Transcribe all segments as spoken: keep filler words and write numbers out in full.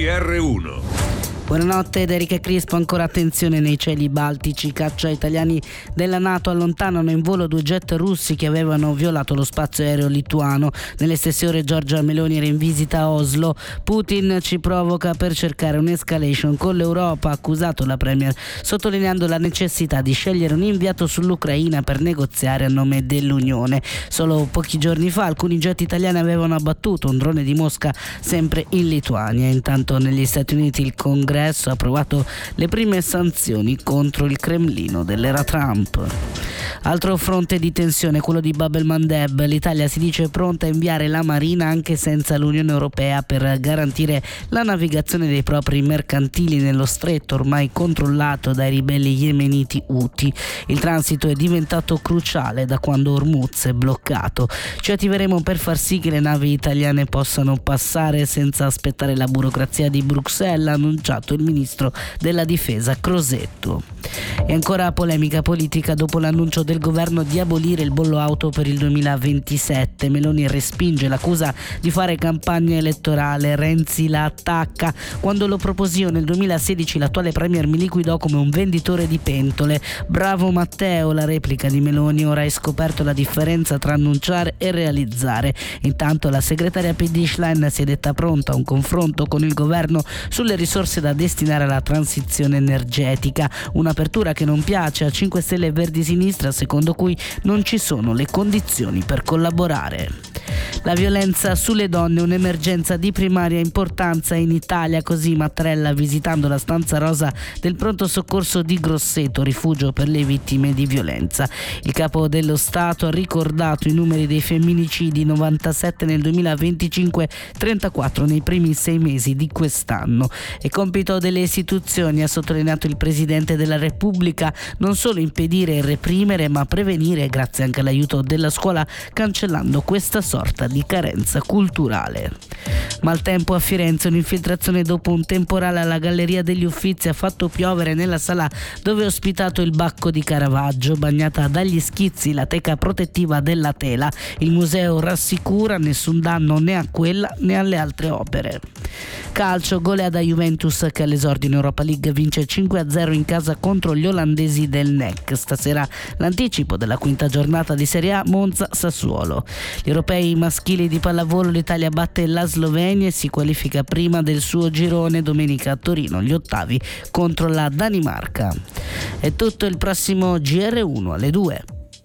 R uno. Buonanotte ed Erika Crispo. Ancora attenzione nei cieli baltici. Caccia italiani della NATO allontanano in volo due jet russi che avevano violato lo spazio aereo lituano. Nelle stesse ore Giorgia Meloni era in visita a Oslo. Putin ci provoca per cercare un'escalation con l'Europa, ha accusato la premier, sottolineando la necessità di scegliere un inviato sull'Ucraina per negoziare a nome dell'Unione. Solo pochi giorni fa alcuni jet italiani avevano abbattuto un drone di Mosca sempre in Lituania. Intanto negli Stati Uniti il Congresso ha approvato le prime sanzioni contro il Cremlino dell'era Trump. Altro fronte di tensione, quello di Bab el-Mandeb. L'Italia si dice pronta a inviare la Marina anche senza l'Unione Europea per garantire la navigazione dei propri mercantili nello stretto ormai controllato dai ribelli yemeniti Houthi. Il transito è diventato cruciale da quando Hormuz è bloccato. Ci attiveremo per far sì che le navi italiane possano passare senza aspettare la burocrazia di Bruxelles, ha annunciato il ministro della difesa Crosetto. E ancora polemica politica dopo l'annuncio del governo di abolire il bollo auto per il duemilaventisette. Meloni respinge l'accusa di fare campagna elettorale. Renzi la attacca. Quando lo proposi io nel duemilasedici l'attuale premier mi liquidò come un venditore di pentole. Bravo Matteo, la replica di Meloni. Ora hai scoperto la differenza tra annunciare e realizzare. Intanto la segretaria P D Schlein si è detta pronta a un confronto con il governo sulle risorse da destinare alla transizione energetica. Un'apertura che non piace a cinque Stelle e Verdi Sinistra, secondo cui non ci sono le condizioni per collaborare. La violenza sulle donne, un'emergenza di primaria importanza in Italia, così Mattarella visitando la stanza rosa del pronto soccorso di Grosseto, rifugio per le vittime di violenza. Il capo dello Stato ha ricordato i numeri dei femminicidi, novantasette nel duemilaventicinque, trentaquattro nei primi sei mesi di quest'anno. È compito delle istituzioni, ha sottolineato il Presidente della Repubblica, non solo impedire e reprimere, ma prevenire grazie anche all'aiuto della scuola, cancellando questa sorta di carenza culturale. Maltempo a Firenze, un'infiltrazione dopo un temporale alla Galleria degli Uffizi ha fatto piovere nella sala dove è ospitato il Bacco di Caravaggio, bagnata dagli schizzi la teca protettiva della tela. Il museo rassicura nessun danno né a quella né alle altre opere. Calcio, goleada Juventus che all'esordio in Europa League vince cinque a zero in casa contro gli olandesi del N E C. Stasera l'anticipo della quinta giornata di Serie A, Monza-Sassuolo. Gli europei maschili di pallavolo, l'Italia batte la Slovenia e si qualifica prima del suo girone. Domenica a Torino gli ottavi contro la Danimarca. È tutto, il prossimo G R uno alle due.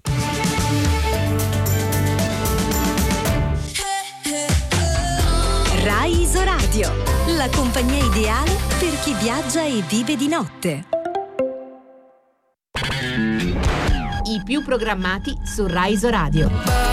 Rai Isoradio, la compagnia ideale per chi viaggia e vive di notte. I più programmati su Rai Isoradio.